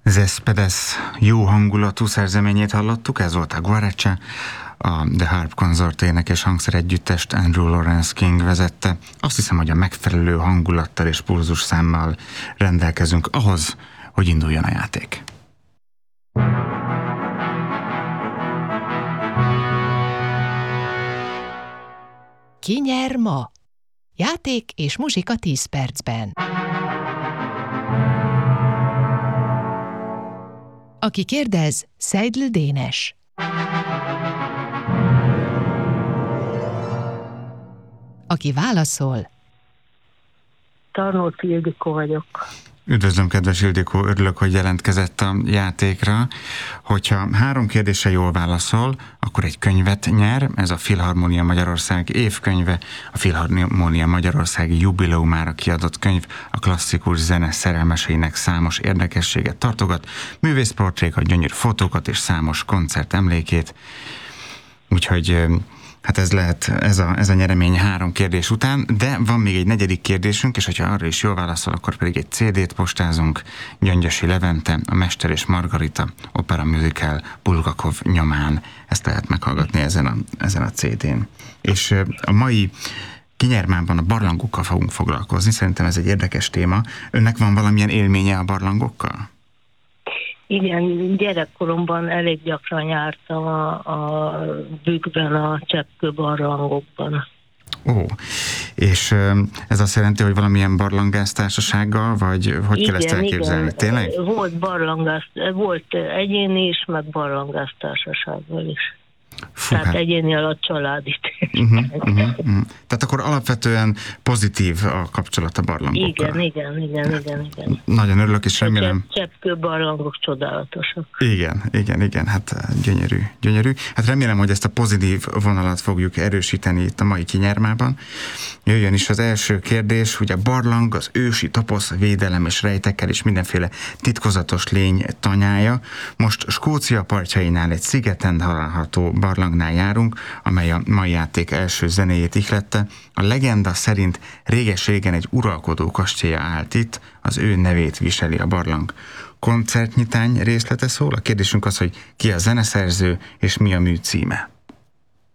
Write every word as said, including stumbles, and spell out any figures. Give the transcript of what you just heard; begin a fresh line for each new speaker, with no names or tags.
Céspedes jó hangulatú szerzeményét hallottuk, ez volt a Guaracha, a The Harp Consort énekes hangszer együttest Andrew Lawrence King vezette. Azt hiszem, hogy a megfelelő hangulattal és pulzusszámmal rendelkezünk ahhoz, hogy induljon a játék.
Ki nyer ma? Játék és muzsika tíz percben. Aki kérdez, Seidl Dénes. Aki válaszol,
Tarnóti Ildikó vagyok.
Üdvözlöm, kedves Ildikó, örülök, hogy jelentkezett a játékra. Hogyha három kérdésre jól válaszol, akkor egy könyvet nyer, ez a Filharmónia Magyarország évkönyve, a Filharmónia Magyarországi jubileumára kiadott könyv, a klasszikus zene szerelmeseinek számos érdekességet tartogat, művészportrékat, gyönyörű fotókat és számos koncert emlékét. Úgyhogy hát ez lehet, ez a, ez a nyeremény három kérdés után, de van még egy negyedik kérdésünk, és hogyha arra is jól válaszol, akkor pedig egy cé dét postázunk. Gyöngyösi Levente, a Mester és Margarita opera musical Bulgakov nyomán. Ezt lehet meghallgatni ezen a, ezen a cé dén. És a mai kinyermában a barlangokkal fogunk foglalkozni. Szerintem ez egy érdekes téma. Önnek van valamilyen élménye a barlangokkal?
Igen, gyerekkoromban elég gyakran jártam a, a Bükkben, a Cseppkő barlangokban.
Ó, és ez azt jelenti, hogy valamilyen barlangásztársasággal, vagy hogy igen, kell ezt elképzelni?
Igen.
Tényleg?
Volt barlangász, volt egyéni is, meg barlangásztársasággal is. Fú, Tehát hát... egyéni alatt családi.
Uh-huh, uh-huh, uh-huh. Tehát akkor alapvetően pozitív a kapcsolat a barlangokkal.
Igen, igen, igen, igen, igen.
Nagyon örülök, és remélem...
Cseppkő barlangok csodálatosak.
Igen, igen, igen, hát gyönyörű, gyönyörű. Hát remélem, hogy ezt a pozitív vonalat fogjuk erősíteni itt a mai kinyermában. Jöjjön is az első kérdés, hogy a barlang az ősi toposz, védelem és rejtekkel és mindenféle titkozatos lény tanyája. Most Skócia partjainál egy szigeten található barlangnál járunk, amely a mai játék első zenéjét ihlette. A legenda szerint réges-régen egy uralkodó kastélya állt itt, az ő nevét viseli a barlang. Koncertnyitány részlete szól. A kérdésünk az, hogy ki a zeneszerző és mi a mű címe.